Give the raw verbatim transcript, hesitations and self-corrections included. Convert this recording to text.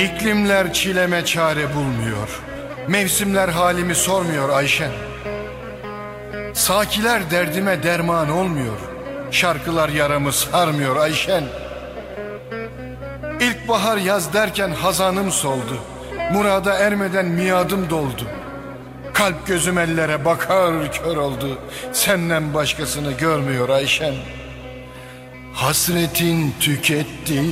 İklimler çileme çare bulmuyor, mevsimler halimi sormuyor Ayşen. Sakiler derdime derman olmuyor, şarkılar yaramı sarmıyor Ayşen. İlkbahar yaz derken hazanım soldu, murada ermeden miadım doldu. Kalp gözüm ellere bakar kör oldu, senden başkasını görmüyor Ayşen. Hasretin tüketti